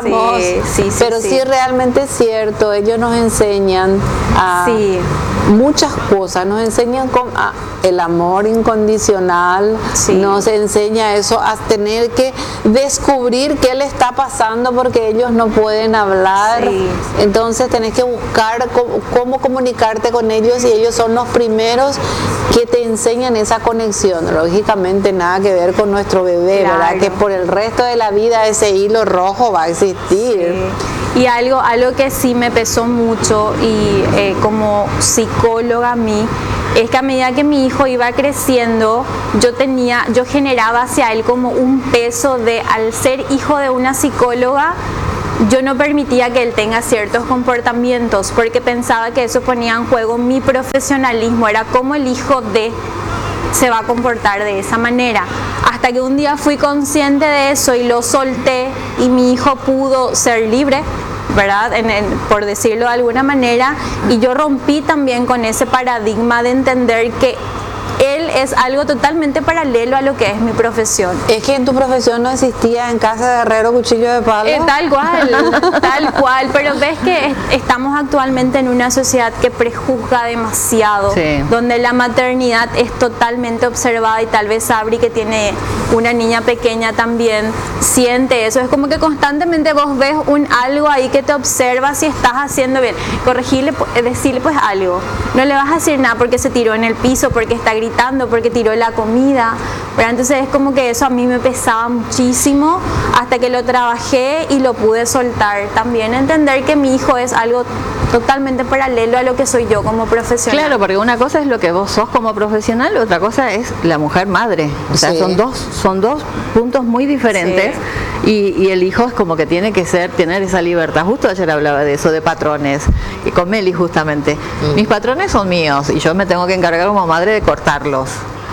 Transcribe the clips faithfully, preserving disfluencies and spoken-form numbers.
digamos. Sí, sí, sí, pero sí. sí realmente es cierto, ellos nos enseñan a sí. muchas cosas, nos enseñan con, a, el amor incondicional, sí. nos enseña eso, a tener que descubrir qué le está pasando porque ellos no pueden hablar, sí. entonces tenés que buscar cómo, cómo comunicarte con ellos y ellos son los primeros que te enseñan esa conexión. Lógicamente nada que ver con nuestro bebé, claro. ¿verdad? Que por el resto de la vida ese hilo rojo va a existir. Sí. Y algo, algo que sí me pesó mucho y eh, como psicóloga a mí, es que a medida que mi hijo iba creciendo, yo tenía, yo generaba hacia él como un peso de, al ser hijo de una psicóloga, yo no permitía que él tenga ciertos comportamientos porque pensaba que eso ponía en juego mi profesionalismo, era como el hijo de se va a comportar de esa manera. Hasta que un día fui consciente de eso y lo solté y mi hijo pudo ser libre, ¿verdad? En el, por decirlo de alguna manera, y yo rompí también con ese paradigma de entender que él es algo totalmente paralelo a lo que es mi profesión. Es que en tu profesión no existía en casa de herrero cuchillo de palo. Eh, tal cual, tal cual, pero ves que es, estamos actualmente en una sociedad que prejuzga demasiado, sí. donde la maternidad es totalmente observada y tal vez Sabri, que tiene una niña pequeña también, siente eso. Es como que constantemente vos ves un algo ahí que te observa si estás haciendo bien. Corregirle, decirle pues algo. No le vas a decir nada porque se tiró en el piso, porque está gritando, porque tiró la comida, pero entonces es como que eso a mí me pesaba muchísimo hasta que lo trabajé y lo pude soltar. También entender que mi hijo es algo totalmente paralelo a lo que soy yo como profesional. Claro, porque una cosa es lo que vos sos como profesional, otra cosa es la mujer madre. O sea, sí. son dos, son dos puntos muy diferentes. Sí. Y, y el hijo es como que tiene que ser, tener esa libertad. Justo ayer hablaba de eso, de patrones, y con Meli justamente. Mm. Mis patrones son míos y yo me tengo que encargar como madre de cortarlos.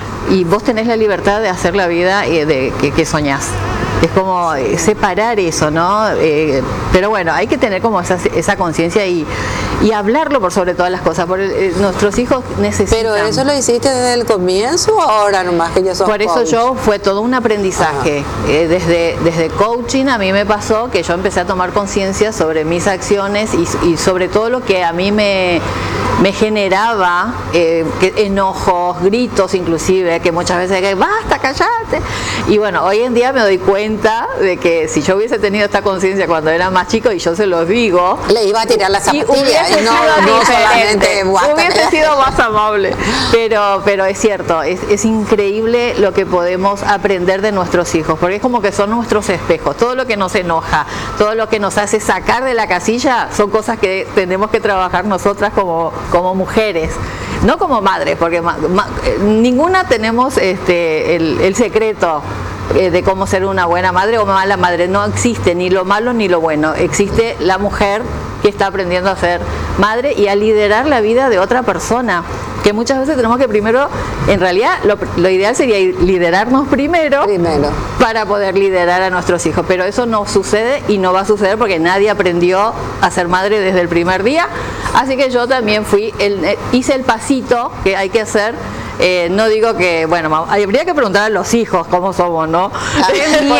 Y vos tenés la libertad de hacer la vida de, que, que soñás. Es como separar eso, ¿no? Eh, pero bueno, hay que tener como esa, esa conciencia y, y hablarlo por sobre todas las cosas. Porque eh, nuestros hijos necesitan. ¿Pero eso lo hiciste desde el comienzo o ahora nomás que ya sos Por eso coach? yo fue todo un aprendizaje. Eh, desde, desde coaching a mí me pasó que yo empecé a tomar conciencia sobre mis acciones y, y sobre todo lo que a mí me, me generaba eh, que, enojos, gritos inclusive, que muchas veces que basta, callate. Y bueno, hoy en día me doy cuenta de que si yo hubiese tenido esta conciencia cuando era más chico y yo se los digo, le iba a tirar la zapatilla y no, no solamente hubiese sido más amable, pero pero es cierto, es, es increíble lo que podemos aprender de nuestros hijos, porque es como que son nuestros espejos. Todo lo que nos enoja, todo lo que nos hace sacar de la casilla son cosas que tenemos que trabajar nosotras como, como mujeres, no como madres, porque ma, ma, ninguna tenemos este el, el secreto de cómo ser una buena madre o mala madre. No existe ni lo malo ni lo bueno. Existe la mujer que está aprendiendo a ser madre y a liderar la vida de otra persona, que muchas veces tenemos que primero, en realidad lo, lo ideal sería liderarnos primero, primero para poder liderar a nuestros hijos, pero eso no sucede y no va a suceder porque nadie aprendió a ser madre desde el primer día. Así que yo también fui el, hice el pasito que hay que hacer. Eh, no digo que, bueno, habría que preguntar a los hijos cómo somos, ¿no? Por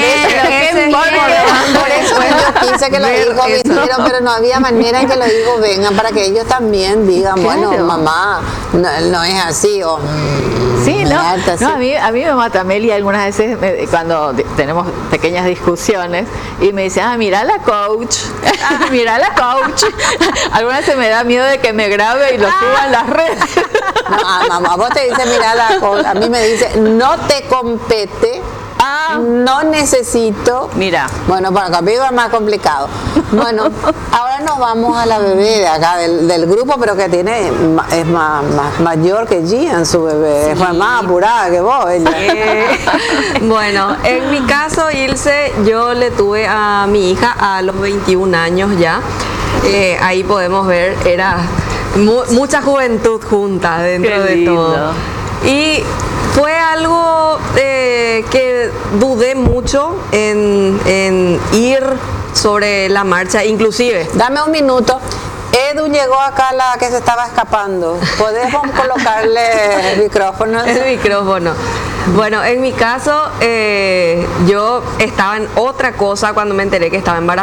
eso yo quise que los hijos vinieran, pero no había manera en que los hijos vengan para que ellos también digan, claro. bueno, mamá, no, no es así, o sí, no, no a, mí, a mí me mata Meli algunas veces me, cuando tenemos pequeñas discusiones y me dice, ah, mira la coach, mira la coach. Algunas veces me da miedo de que me grabe y lo suba en las redes. No, mamá, vos te dices, mira la coach, a mí me dice, no te compete. Ah, no necesito. Mira. Bueno, para conmigo es más complicado. Bueno, ahora nos vamos a la bebé de acá del, del grupo, pero que tiene es más, más mayor que Gian, su bebé. Sí. Es más apurada que vos, ella. Eh, bueno, en mi caso, Ilse, yo le tuve a mi hija a los veintiún años ya. Eh, ahí podemos ver, era mu mucha juventud junta dentro de todo. Y fue algo eh, que dudé mucho en, en ir sobre la marcha, inclusive. Dame un minuto. Edu llegó acá, la que se estaba escapando. ¿Podemos colocarle el micrófono? El micrófono. Bueno, en mi caso, eh, yo estaba en otra cosa cuando me enteré que estaba embarazada.